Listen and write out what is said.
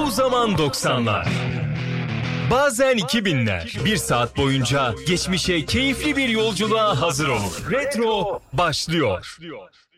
Çoğu zaman 90'lar. Bazen 2000'ler. Bir saat boyunca geçmişe keyifli bir yolculuğa hazır olun. Retro başlıyor.